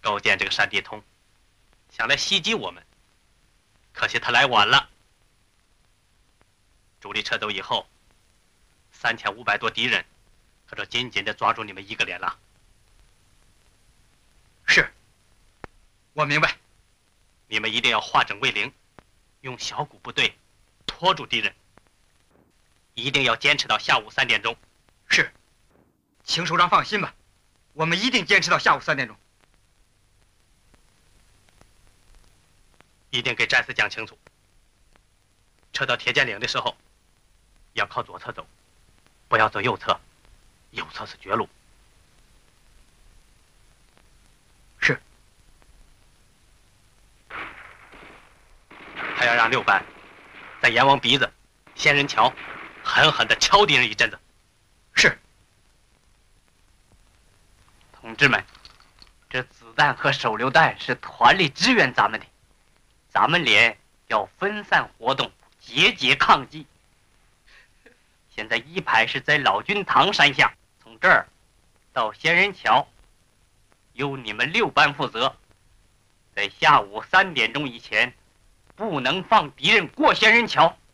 高见这个山地通，想来袭击我们，可惜他来晚了。主力撤走以后，3500多敌人，可就紧紧地抓住你们一个连了。 是，我明白。 你们一定要化整为零，用小股部队拖住敌人，一定要坚持到下午3点钟。 是，请首长放心吧，我们一定坚持到下午3点钟。 一定给战士讲清楚，撤到铁剑岭的时候，要靠左侧走，不要走右侧，右侧是绝路。 是。 还要让6班在阎王鼻子、仙人桥狠狠地敲敌人一阵子。 是。 同志们，这子弹和手榴弹是团里支援咱们的，咱们连要分散活动，节节抗击。现在一排是在老君堂山下，从这儿到仙人桥，由你们6班负责，在下午3点钟以前，不能放敌人过仙人桥。